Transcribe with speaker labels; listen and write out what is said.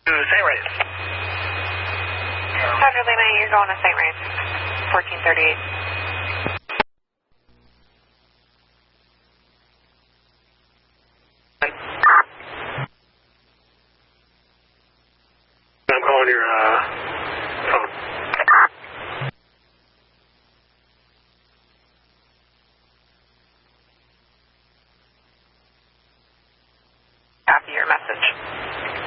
Speaker 1: St. Ray's.
Speaker 2: Dr. Lima, you're going to St. Ray's, 1438.
Speaker 1: I'm calling your phone.
Speaker 2: Copy your message.